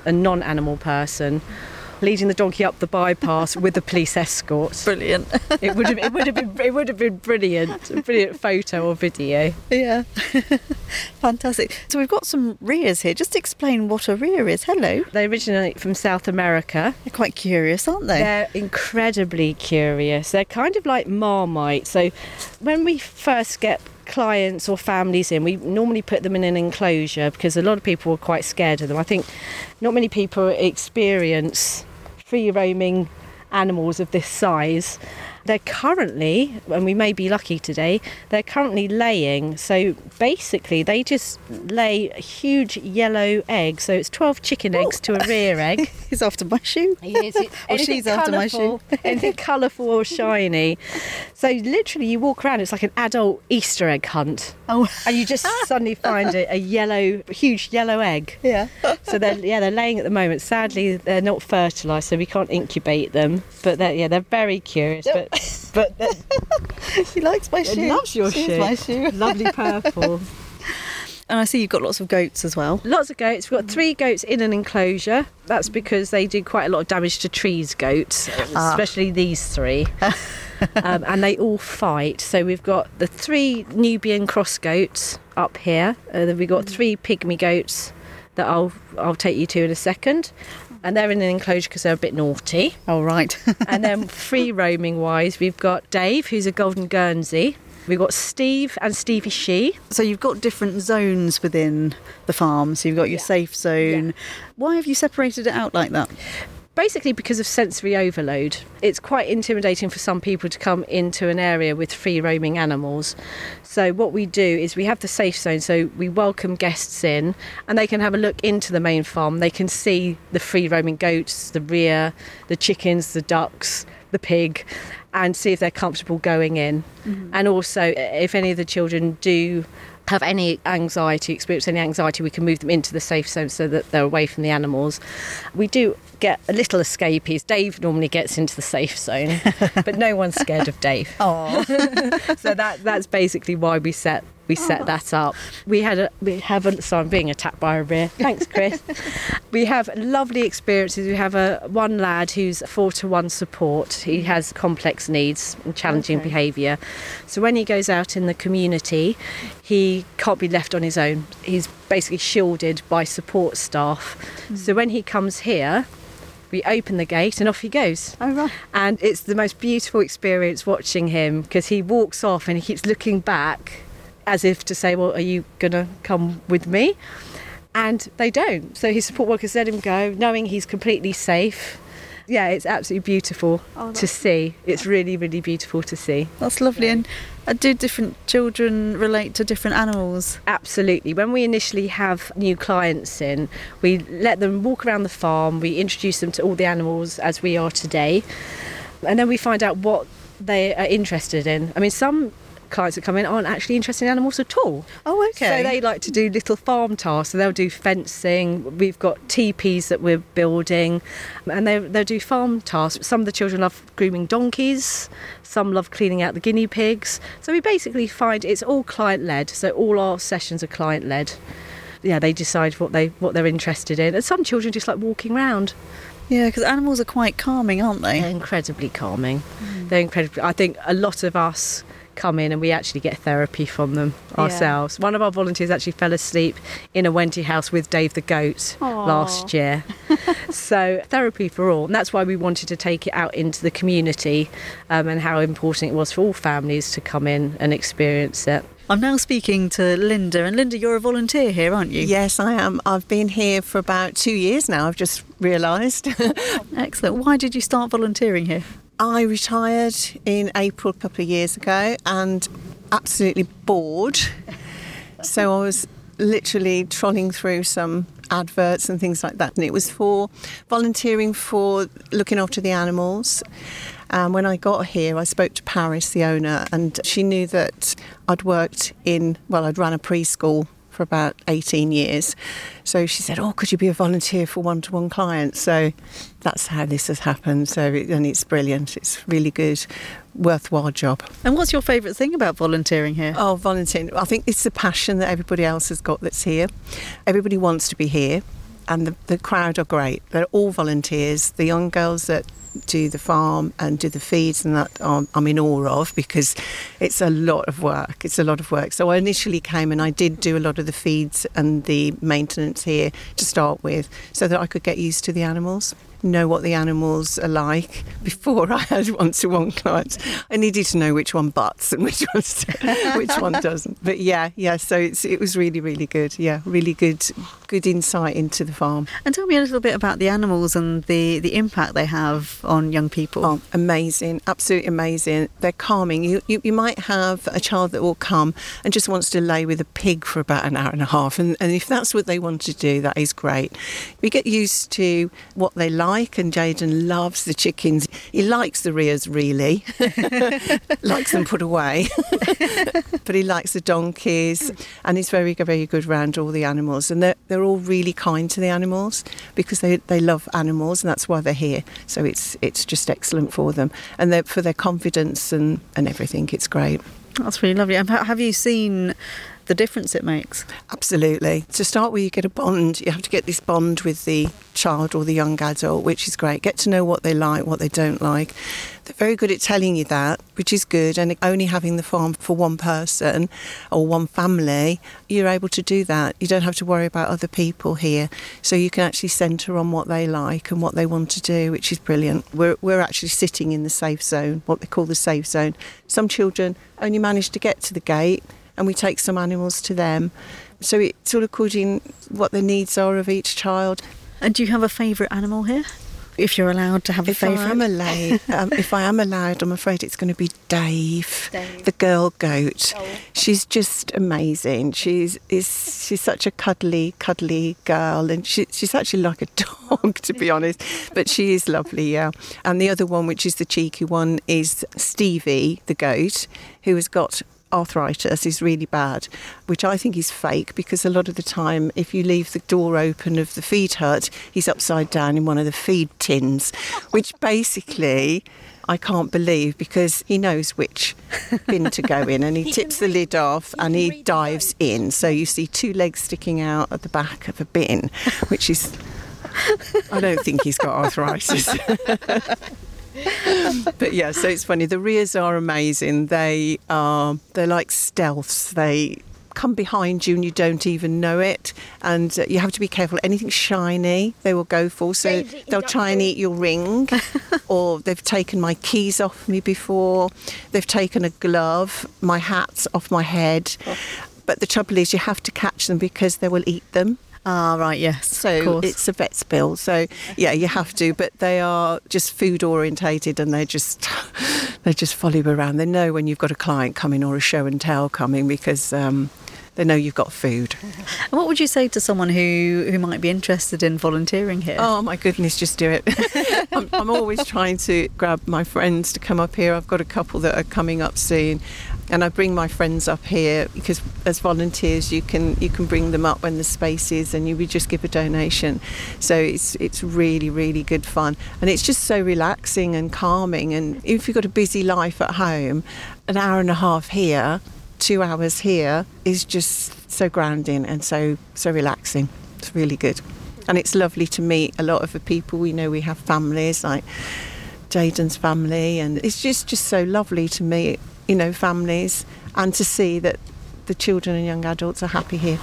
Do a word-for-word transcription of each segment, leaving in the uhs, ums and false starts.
a non-animal person, leading the donkey up the bypass with the police escort. Brilliant. It would have it would have been it would have been brilliant, a brilliant photo or video. Yeah. Fantastic. So we've got some rheas here. Just explain what a rhea is. Hello. They originate from South America. They're quite curious, aren't they? They're incredibly curious. They're kind of like Marmite. So when we first get clients or families in, we normally put them in an enclosure because a lot of people are quite scared of them. I think not many people experience free roaming animals of this size. They're currently, and we may be lucky today, they're currently laying. So basically they just lay a huge yellow egg. So it's twelve chicken eggs to a rear egg. He's after my shoe. He is. Or she's after my shoe. Anything colourful or shiny. So literally you walk around, it's like an adult Easter egg hunt. Oh. And you just suddenly find a, a yellow, a huge yellow egg. Yeah. So they're yeah they're laying at the moment. Sadly, they're not fertilised, so we can't incubate them. But they're yeah they're very curious. But but he likes my shoe. He loves your She's shoe. my shoe. Lovely purple. And I see you've got lots of goats as well. Lots of goats. We've got three goats in an enclosure. That's because they do quite a lot of damage to trees, goats, Ah. especially these three. um, and they all fight. So we've got the three Nubian cross goats up here. Uh, then we've got three pygmy goats that I'll I'll take you to in a second. And they're in an enclosure because they're a bit naughty. Oh, right. And then free roaming wise, we've got Dave, who's a golden Guernsey. We've got Steve and Stevie She. So you've got different zones within the farm. So you've got your Yeah. safe zone. Yeah. Why have you separated it out like that? Basically because of sensory overload. It's quite intimidating for some people to come into an area with free roaming animals. So what we do is we have the safe zone, so we welcome guests in and they can have a look into the main farm. They can see the free roaming goats, the rhea, the chickens, the ducks, the pig, and see if they're comfortable going in. Mm-hmm. And also if any of the children do have any anxiety, experience any anxiety, we can move them into the safe zone so that they're away from the animals. We do get a little escapees. Dave normally gets into the safe zone, but no one's scared of Dave. Oh. So that that's basically why we set we set that up. We had a we have a so I'm being attacked by a rhea. Thanks, Chris. We have lovely experiences. We have a one lad who's four to one support. He has complex needs and challenging Okay. behaviour. So when he goes out in the community, he can't be left on his own. He's basically shielded by support staff. Mm. So when he comes here, we open the gate and off he goes. Oh, right. And it's the most beautiful experience watching him because he walks off and he keeps looking back as if to say, well, are you going to come with me? And they don't. So his support workers let him go, knowing he's completely safe. Yeah, it's absolutely beautiful Oh, to that's- see. It's really, really beautiful to see. That's lovely. And uh, do different children relate to different animals? Absolutely. When we initially have new clients in, we let them walk around the farm, we introduce them to all the animals as we are today, and then we find out what they are interested in. I mean, some clients that come in aren't actually interested in animals at all. Oh, okay. So they like to do little farm tasks. So they'll do fencing. We've got teepees that we're building, and they they'll do farm tasks. Some of the children love grooming donkeys. Some love cleaning out the guinea pigs. So we basically find it's all client led. So all our sessions are client led. Yeah, they decide what they what they're interested in, and some children just like walking around. Yeah, because animals are quite calming, aren't they? They're incredibly calming. Mm. They're incredibly. I think a lot of us come in and we actually get therapy from them ourselves. Yeah. One of our volunteers actually fell asleep in a Wendy house with Dave the goat Aww. last year. So therapy for all, and that's why we wanted to take it out into the community, um, and how important it was for all families to come in and experience it. I'm now speaking to Linda, and Linda, you're a volunteer here, aren't you? Yes, I am. I've been here for about two years now, I've just realised. Excellent. Why did you start volunteering here? I retired in April a couple of years ago and absolutely bored. So I was literally trolling through some adverts and things like that. And it was for volunteering for looking after the animals. Um, when I got here, I spoke to Paris, the owner, and she knew that I'd worked in, well, I'd run a preschool for about eighteen years. So she said, oh, could you be a volunteer for one-to-one clients? So that's how this has happened. So it, and it's brilliant. It's really good, worthwhile job. And what's your favourite thing about volunteering here? Oh, volunteering. I think it's the passion that everybody else has got that's here. Everybody wants to be here. and the, the crowd are great. They're all volunteers. The young girls that do the farm and do the feeds and that um, I'm in awe of, because it's a lot of work. It's a lot of work. So I initially came and I did do a lot of the feeds and the maintenance here to start with, so that I could get used to the animals, know what the animals are like before I had one-to-one clients. I needed to know which one butts and which one which one doesn't. But yeah, yeah. So it's, it was really, really good. Yeah, really good, good insight into the farm. And tell me a little bit about the animals and the, the impact they have on young people. Oh, amazing, absolutely amazing. They're calming. You, you you might have a child that will come and just wants to lay with a pig for about an hour and a half, and, and if that's what they want to do, that is great. We get used to what they like, and Jayden loves the chickens. He likes the rears, really. Likes them put away. But he likes the donkeys, and he's very, very good around all the animals. And they're, they're all really kind to the animals, because they, they love animals, and that's why they're here. So it's it's just excellent for them, and they're, for their confidence and, and everything. It's great. That's really lovely. And have you seen the difference it makes? Absolutely. To start with, you get a bond. You have to get this bond with the child or the young adult, which is great. Get to know what they like, what they don't like. They're very good at telling you that, which is good. And only having the farm for one person or one family, you're able to do that. You don't have to worry about other people here. So you can actually centre on what they like and what they want to do, which is brilliant. We're, we're actually sitting in the safe zone, what they call the safe zone. Some children only manage to get to the gate, and we take some animals to them. So it's sort of according what the needs are of each child. And do you have a favourite animal here? If you're allowed to have a if favourite? I am allowed, um, if I am allowed, I'm afraid it's going to be Dave, Dave. the girl goat. Oh. She's just amazing. She's is she's such a cuddly, cuddly girl, and she, she's actually like a dog, to be honest. But she is lovely, yeah. And the other one, which is the cheeky one, is Stevie, the goat, who has got arthritis, is really bad, which I think is fake, because a lot of the time if you leave the door open of the feed hut, he's upside down in one of the feed tins, which basically I can't believe, because he knows which bin to go in, and he, he tips the read, lid off and he dives in. So you see two legs sticking out at the back of a bin, which is, I don't think he's got arthritis. But yeah, so it's funny. The rears are amazing. They are, they're like stealths. They come behind you and you don't even know it, and uh, you have to be careful. Anything shiny they will go for, so they'll try and eat your ring. Or they've taken my keys off me before. They've taken a glove, my hat's off my head. But the trouble is, you have to catch them, because they will eat them. Ah, right, yes. So it's a vet's bill. So yeah, you have to. But they are just food orientated, and they just they just follow you around. They know when you've got a client coming or a show and tell coming, because um, they know you've got food. And what would you say to someone who, who might be interested in volunteering here? Oh my goodness, just do it. I'm, I'm always trying to grab my friends to come up here. I've got a couple that are coming up soon. And I bring my friends up here, because as volunteers you can you can bring them up when the space is, and you would just give a donation. So it's it's really, really good fun. And it's just so relaxing and calming. And if you've got a busy life at home, an hour and a half here, two hours here is just so grounding and so so relaxing. It's really good. And it's lovely to meet a lot of the people. We know we have families, like Jayden's family, and it's just, just so lovely to meet, you know, families, and to see that the children and young adults are happy here.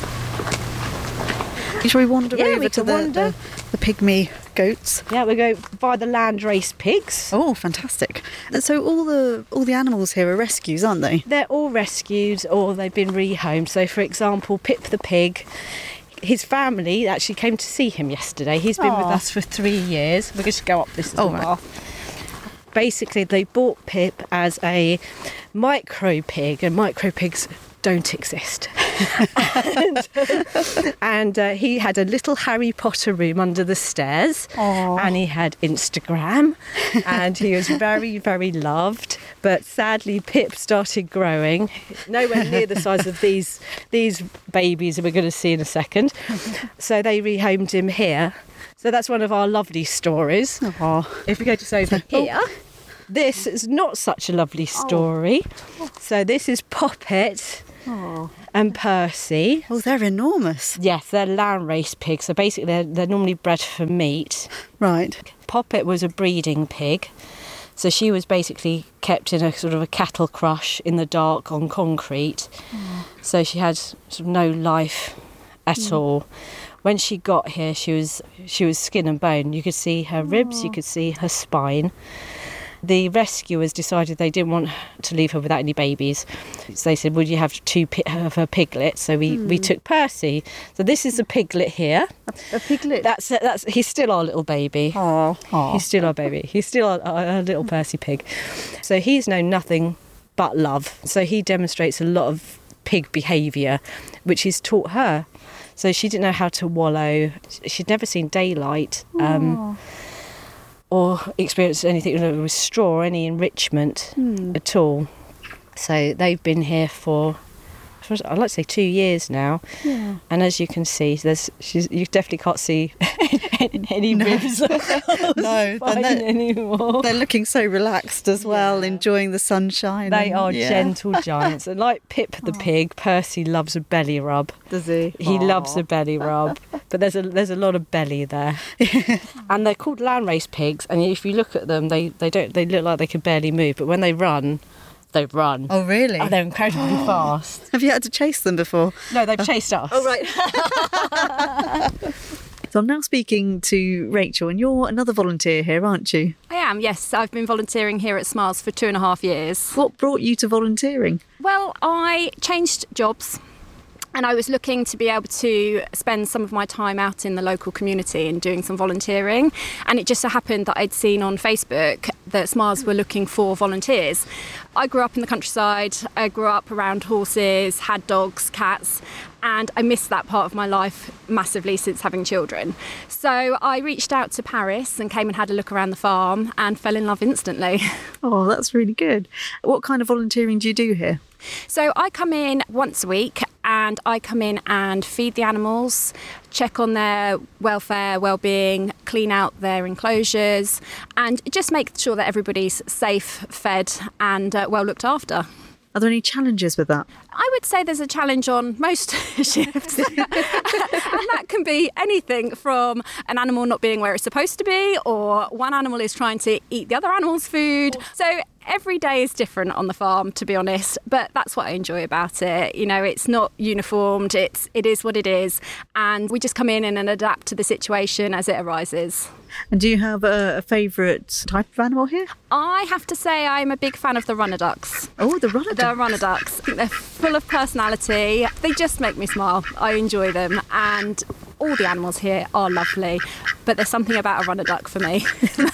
Shall we wander Yeah, over we to can the, wander. the, the pygmy goats? Yeah, we go by the landrace pigs. Oh, fantastic. And so all the all the animals here are rescues, aren't they? They're all rescued, or they've been rehomed. So, for example, Pip the pig, his family actually came to see him yesterday. He's been with Aw. us for three years. We're going to go up this Oh, little right. path. Basically, they bought Pip as a micro pig, and micro pigs don't exist. and and uh, he had a little Harry Potter room under the stairs. Aw. And he had Instagram, and he was very, very loved. But sadly, Pip started growing, nowhere near the size of these these babies that we're going to see in a second. So they rehomed him here. So that's one of our lovely stories. Aww. If we go just over here, this is not such a lovely story. So this is Poppet. Oh. and Percy. Oh, they're enormous. Yes, they're landrace pigs, so basically they're, they're normally bred for meat. Right. Poppet was a breeding pig, so she was basically kept in a sort of a cattle crush in the dark on concrete. Mm. So she had sort of no life at mm. all. When she got here, she was she was skin and bone. You could see her ribs, oh. you could see her spine. The rescuers decided they didn't want to leave her without any babies. So they said, would you have two pi- of her piglets? So we, mm. we took Percy. So this is a piglet here. A, a piglet? That's that's He's still our little baby. Oh. He's still our baby. He's still our, our, our little Percy pig. So he's known nothing but love. So he demonstrates a lot of pig behaviour, which he's taught her. So she didn't know how to wallow. She'd never seen daylight. Um, or experienced anything with straw or any enrichment mm. at all. So they've been here for, I'd like to say two years now. Yeah. And as you can see, there's she's, you definitely can't see any no. ribs no, they're, anymore. They're looking so relaxed as well, yeah. enjoying the sunshine. They and, are yeah. gentle giants. And like Pip the pig, Percy loves a belly rub. Does he? He Aww. loves a belly rub. But there's a there's a lot of belly there. And they're called landrace pigs, and if you look at them, they, they don't they look like they can barely move, but when they run, they run. Oh, really? Oh, they're incredibly fast. Have you had to chase them before? No, they've chased us. Oh, right. So I'm now speaking to Rachel, and you're another volunteer here, aren't you? I am, yes. I've been volunteering here at Smiles for two and a half years. What brought you to volunteering? Well, I changed jobs. And I was looking to be able to spend some of my time out in the local community and doing some volunteering. And it just so happened that I'd seen on Facebook that Smiles were looking for volunteers. I grew up in the countryside. I grew up around horses, had dogs, cats, and I missed that part of my life massively since having children. So I reached out to Paris and came and had a look around the farm and fell in love instantly. Oh, that's really good. What kind of volunteering do you do here? So I come in once a week and I come in and feed the animals, check on their welfare, well-being, clean out their enclosures and just make sure that everybody's safe, fed and uh, well looked after. Are there any challenges with that? I would say there's a challenge on most shifts. And that can be anything from an animal not being where it's supposed to be, or one animal is trying to eat the other animal's food. So every day is different on the farm, to be honest, but that's what I enjoy about it. You know, it's not uniformed, it's, it is what it is, and we just come in and adapt to the situation as it arises. And do you have a, a favourite type of animal here? I have to say I'm a big fan of the runner ducks. Oh, the runner ducks. The runner ducks. I think they're full of personality. They just make me smile. I enjoy them. And all the animals here are lovely. But there's something about a runner duck for me.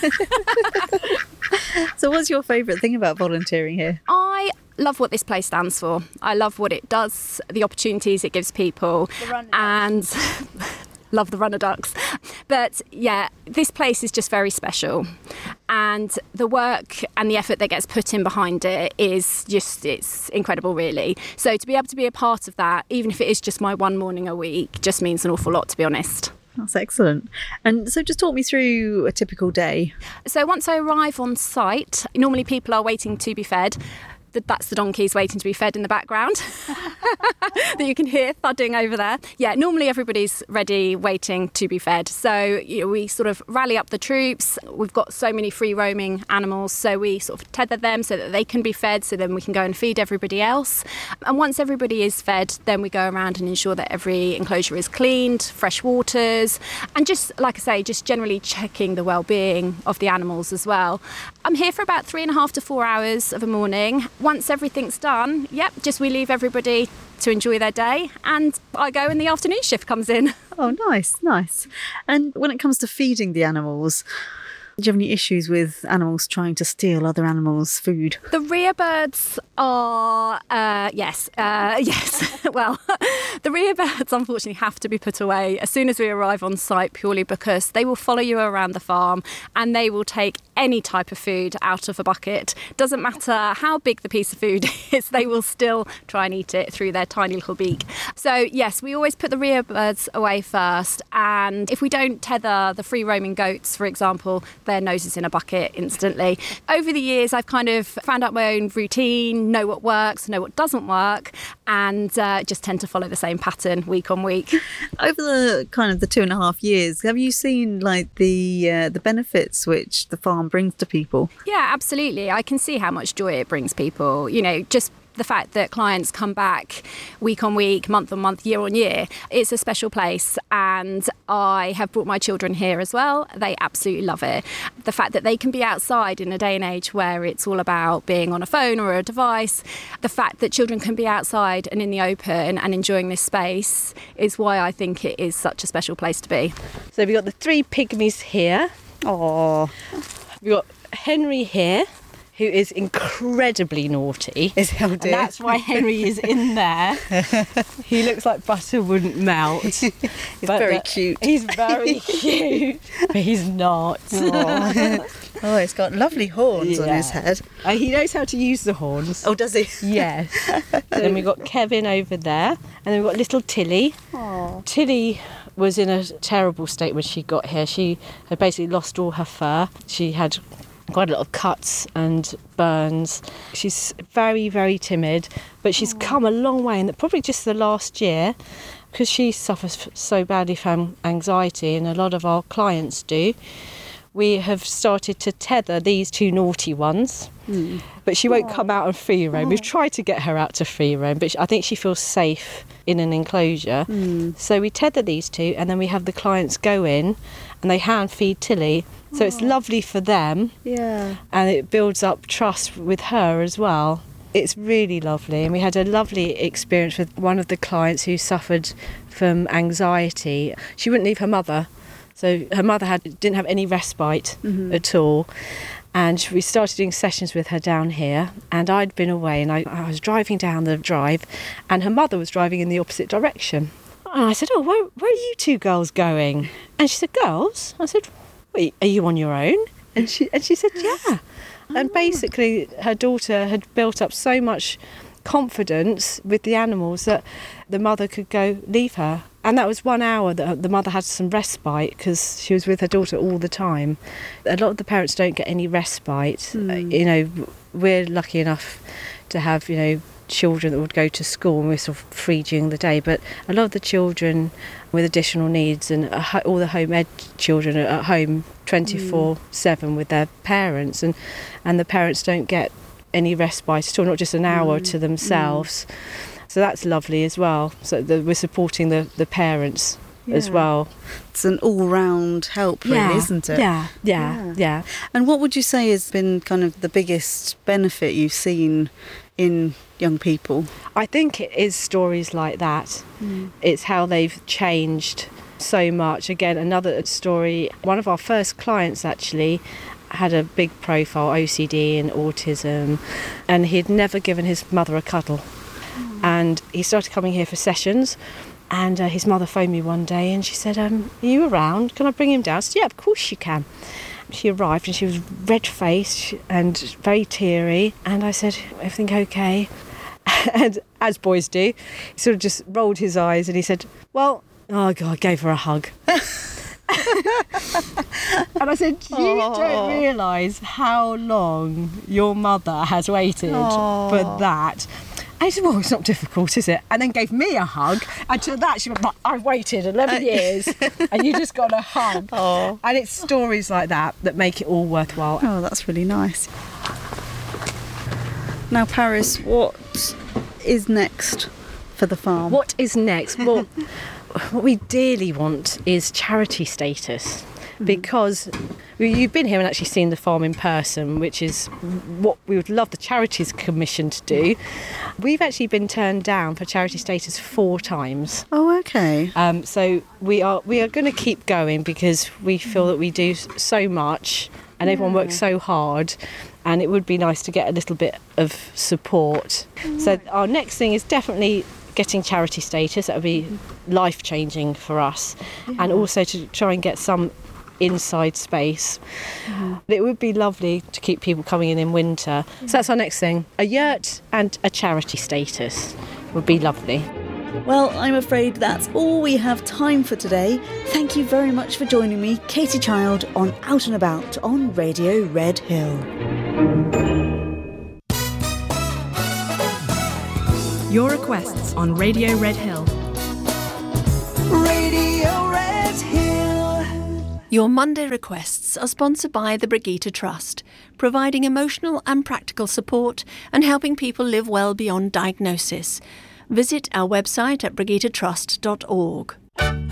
So what's your favourite thing about volunteering here? I love what this place stands for. I love what it does, the opportunities it gives people. The runner and love the runner ducks. But yeah, this place is just very special. And the work and the effort that gets put in behind it is just, it's incredible, really. So to be able to be a part of that, even if it is just my one morning a week, just means an awful lot, to be honest. That's excellent. And so just talk me through a typical day. So once I arrive on site, normally people are waiting to be fed. That's the donkeys waiting to be fed in the background that you can hear thudding over there. Yeah, normally everybody's ready, waiting to be fed. So you know, we sort of rally up the troops. We've got so many free roaming animals, so we sort of tether them so that they can be fed, so then we can go and feed everybody else. And once everybody is fed, then we go around and ensure that every enclosure is cleaned, fresh waters, and just, like I say, just generally checking the well-being of the animals as well. I'm here for about three and a half to four hours of a morning. Once everything's done, yep, just we leave everybody to enjoy their day and I go and the afternoon shift comes in. Oh, nice, nice. And when it comes to feeding the animals, do you have any issues with animals trying to steal other animals' food? The rear birds are, uh, yes, uh, yes. Well, the rear birds unfortunately have to be put away as soon as we arrive on site, purely because they will follow you around the farm and they will take any type of food out of a bucket. Doesn't matter how big the piece of food is, they will still try and eat it through their tiny little beak. So yes, we always put the rear birds away first, and if we don't tether the free roaming goats, for example, their noses in a bucket instantly. Over the years, I've kind of found out my own routine, know what works, know what doesn't work, and uh, just tend to follow the same pattern week on week. Over the kind of the two and a half years, have you seen like the uh, the benefits which the farm brings to people? Yeah, absolutely. I can see how much joy it brings people. You know, just the fact that clients come back week on week, month on month, year on year, it's a special place. And I have brought my children here as well. They absolutely love it. The fact that they can be outside in a day and age where it's all about being on a phone or a device, the fact that children can be outside and in the open and enjoying this space is why I think it is such a special place to be. So we've got the three pygmies here. Oh, We've got Henry here, who is incredibly naughty. is how And that's why Henry is in there. He looks like butter wouldn't melt. He's very cute. He's very cute, but he's not. Oh. Oh, he's got lovely horns on Yeah. his head. Uh, he knows how to use the horns. Oh, does he? Yes. Then we've got Kevin over there, and then we've got little Tilly. Oh. Tilly was in a terrible state when she got here. She had basically lost all her fur. She had quite a lot of cuts and burns. She's very, very timid, but she's come a long way, and probably just the last year, because she suffers so badly from anxiety, and a lot of our clients do, we have started to tether these two naughty ones. Mm. But she won't come out and free roam. We've tried to get her out to free roam, but I think she feels safe in an enclosure. Mm. So we tether these two, and then we have the clients go in and they hand feed Tilly. So it's lovely for them. Yeah. And it builds up trust with her as well. It's really lovely. And we had a lovely experience with one of the clients who suffered from anxiety. She wouldn't leave her mother. So her mother had didn't have any respite mm-hmm. at all. And we started doing sessions with her down here, and I'd been away, and I, I was driving down the drive, and her mother was driving in the opposite direction. And I said, oh, where, where are you two girls going? And she said, girls? I said, wait, are you on your own? And she, and she said, yeah. And basically her daughter had built up so much confidence with the animals that the mother could go leave her. And that was one hour that the mother had some respite, because she was with her daughter all the time. A lot of the parents don't get any respite. Mm. You know, we're lucky enough to have, you know, children that would go to school and we're sort of free during the day. But a lot of the children with additional needs and all the home ed children are at home twenty-four seven with their parents, and, and the parents don't get any respite at all, not just an hour mm. to themselves. Mm. So that's lovely as well. So the, we're supporting the, the parents yeah. as well. It's an all-round help, really, yeah. isn't it? Yeah, yeah, yeah, yeah. And what would you say has been kind of the biggest benefit you've seen in young people? I think it is stories like that. Mm. It's how they've changed so much. Again, another story. One of our first clients actually had a big profile, O C D and autism, and he'd never given his mother a cuddle. Mm. And he started coming here for sessions, and uh, his mother phoned me one day and she said, um, are you around? Can I bring him down? I said, yeah, of course you can. She arrived and she was red-faced and very teary, and I said, everything okay? And as boys do, he sort of just rolled his eyes and he said, well, oh God, I gave her a hug. And I said, you Aww. Don't realise how long your mother has waited Aww. For that. And he said, well, it's not difficult, is it? And then gave me a hug. And to that, she went, I've waited eleven years and you just got a hug. Aww. And it's stories like that that make it all worthwhile. Oh, that's really nice. Now, Paris, what is next for the farm? What is next? Well, what we dearly want is charity status. Because you've been here and actually seen the farm in person, which is what we would love the Charities Commission to do. We've actually been turned down for charity status four times. Oh, okay. Um, so we are we are going to keep going, because we feel that we do so much and everyone yeah. works so hard, and it would be nice to get a little bit of support. Yeah. So our next thing is definitely getting charity status. That would be life-changing for us. Yeah. And also to try and get some inside space. Mm-hmm. It would be lovely to keep people coming in in winter. Yeah. So that's our next thing. A yurt and a charity status would be lovely. Well, I'm afraid that's all we have time for today. Thank you very much for joining me, Katie Child, on Out and About on Radio Red Hill. Your requests on Radio Red Hill. Radio Red Hill. Your Monday requests are sponsored by the Brigitte Trust, providing emotional and practical support and helping people live well beyond diagnosis. Visit our website at brigitte trust dot org.